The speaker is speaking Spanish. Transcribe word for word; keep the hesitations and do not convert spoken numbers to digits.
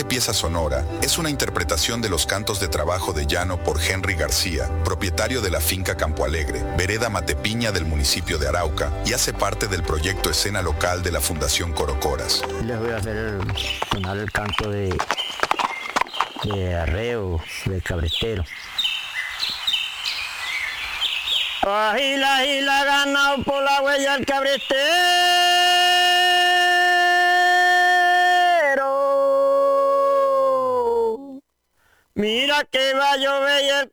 pieza sonora es una interpretación de los cantos de trabajo de llano por Henry García, propietario de la finca Campo Alegre, vereda Matepiña del municipio de Arauca, y hace parte del proyecto Escena Local de la Fundación Corocoras. Les voy a hacer el, sonar el canto de, de arreo, de cabretero. Agila, agila, ganado por la huella el cabretero. Mira que va a llover y el